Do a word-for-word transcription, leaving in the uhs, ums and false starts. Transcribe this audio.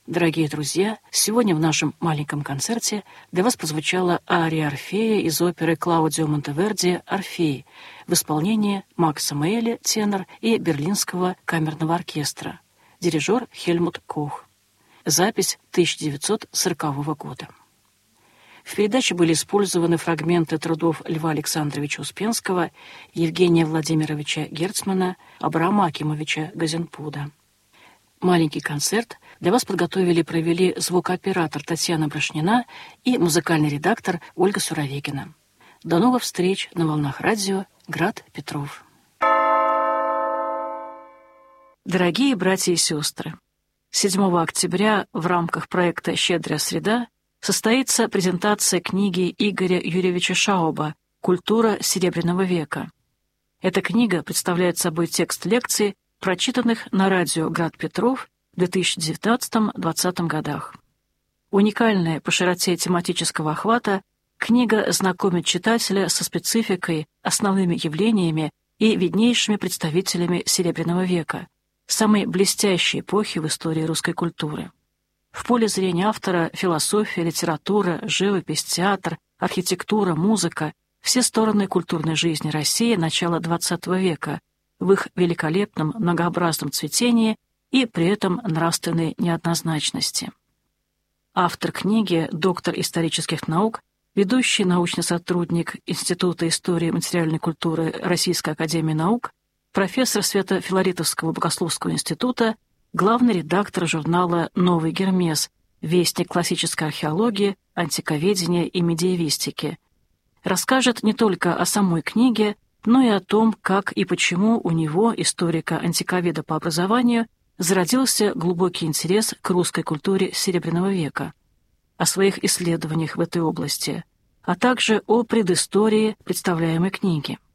Дорогие друзья, сегодня в нашем маленьком концерте для вас прозвучала ария Орфея из оперы Клаудио Монтеверди «Орфей» в исполнении Макса Мейля, тенор, и Берлинского камерного оркестра, дирижер Хельмут Кох. Запись тысяча девятьсот сорокового года. В передаче были использованы фрагменты трудов Льва Александровича Успенского, Евгения Владимировича Герцмана, Абрама Акимовича Газенпуда. Маленький концерт для вас подготовили и провели звукооператор Татьяна Брошнина и музыкальный редактор Ольга Суровегина. До новых встреч на волнах радио «Град Петров». Дорогие братья и сестры, седьмого октября в рамках проекта «Щедрая среда» состоится презентация книги Игоря Юрьевича Шауба «Культура Серебряного века». Эта книга представляет собой текст лекций, прочитанных на радио «Град Петров» в две тысячи девятнадцатом — двадцатом годах. Уникальная по широте тематического охвата, книга знакомит читателя со спецификой, основными явлениями и виднейшими представителями Серебряного века, самой блестящей эпохи в истории русской культуры. В поле зрения автора философия, литература, живопись, театр, архитектура, музыка — все стороны культурной жизни России начала двадцатого века в их великолепном многообразном цветении и при этом нравственной неоднозначности. Автор книги, доктор исторических наук, ведущий научный сотрудник Института истории и материальной культуры Российской академии наук, профессор Свято-Филаритовского богословского института, главный редактор журнала «Новый Гермес», вестник классической археологии, антиковедения и медиевистики. Расскажет не только о самой книге, но и о том, как и почему у него, историка-антиковеда по образованию, зародился глубокий интерес к русской культуре Серебряного века, о своих исследованиях в этой области, а также о предыстории представляемой книги.